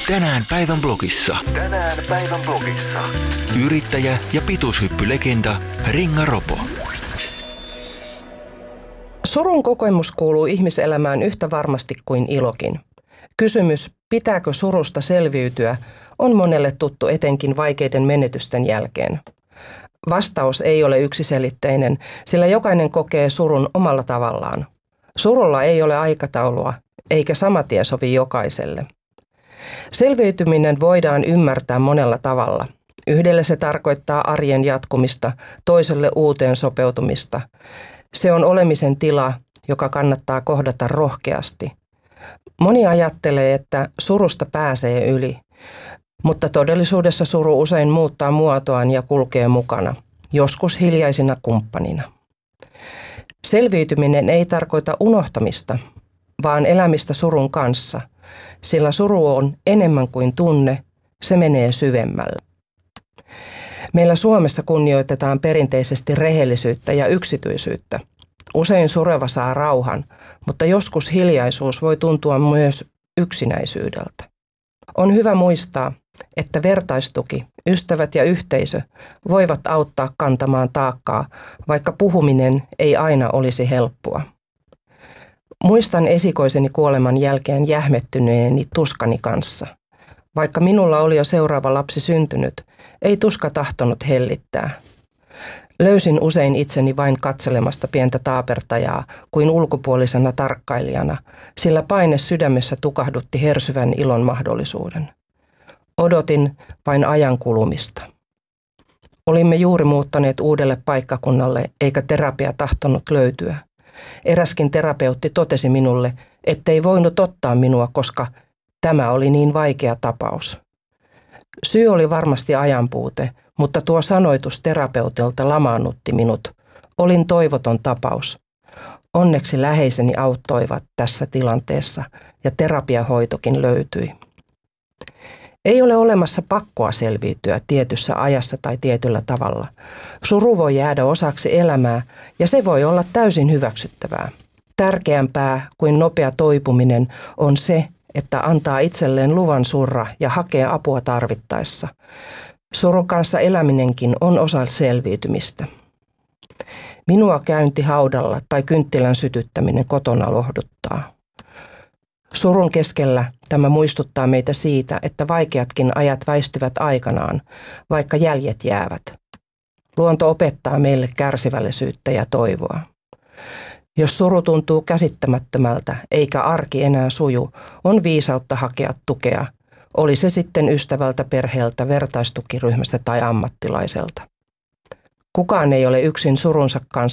Tänään päivän blogissa. Yrittäjä ja pituushyppylegenda Ringa Ropo. Surun kokemus kuuluu ihmiselämään yhtä varmasti kuin ilokin. Kysymys, pitääkö surusta selviytyä, on monelle tuttu etenkin vaikeiden menetysten jälkeen. Vastaus ei ole yksiselitteinen, sillä jokainen kokee surun omalla tavallaan. Surulla ei ole aikataulua, eikä sama tie sovi jokaiselle. Selviytyminen voidaan ymmärtää monella tavalla. Yhdelle se tarkoittaa arjen jatkumista, toiselle uuteen sopeutumista. Se on olemisen tila, joka kannattaa kohdata rohkeasti. Moni ajattelee, että surusta pääsee yli, mutta todellisuudessa suru usein muuttaa muotoaan ja kulkee mukana, joskus hiljaisina kumppanina. Selviytyminen ei tarkoita unohtamista, vaan elämistä surun kanssa, sillä suru on enemmän kuin tunne, se menee syvemmälle. Meillä Suomessa kunnioitetaan perinteisesti rehellisyyttä ja yksityisyyttä. Usein sureva saa rauhan, mutta joskus hiljaisuus voi tuntua myös yksinäisyydeltä. On hyvä muistaa, että vertaistuki, ystävät ja yhteisö voivat auttaa kantamaan taakkaa, vaikka puhuminen ei aina olisi helppoa. Muistan esikoiseni kuoleman jälkeen jähmettyneeni tuskani kanssa. Vaikka minulla oli jo seuraava lapsi syntynyt, ei tuska tahtonut hellittää. Löysin usein itseni vain katselemasta pientä taapertajaa kuin ulkopuolisena tarkkailijana, sillä paine sydämessä tukahdutti hersyvän ilon mahdollisuuden. Odotin vain ajan kulumista. Olimme juuri muuttaneet uudelle paikkakunnalle, eikä terapia tahtonut löytyä. Eräskin terapeutti totesi minulle, ettei voinut ottaa minua, koska tämä oli niin vaikea tapaus. Syy oli varmasti ajanpuute, mutta tuo sanoitus terapeutilta lamaannutti minut. Olin toivoton tapaus. Onneksi läheiseni auttoivat tässä tilanteessa ja terapiahoitokin löytyi. Ei ole olemassa pakkoa selviytyä tietyssä ajassa tai tietyllä tavalla. Suru voi jäädä osaksi elämää ja se voi olla täysin hyväksyttävää. Tärkeämpää kuin nopea toipuminen on se, että antaa itselleen luvan surra ja hakea apua tarvittaessa. Surun kanssa eläminenkin on osa selviytymistä. Minua käynti haudalla tai kynttilän sytyttäminen kotona lohduttaa. Surun keskellä tämä muistuttaa meitä siitä, että vaikeatkin ajat väistyvät aikanaan, vaikka jäljet jäävät. Luonto opettaa meille kärsivällisyyttä ja toivoa. Jos suru tuntuu käsittämättömältä eikä arki enää suju, on viisautta hakea tukea, oli se sitten ystävältä, perheeltä, vertaistukiryhmästä tai ammattilaiselta. Kukaan ei ole yksin surunsa kanssa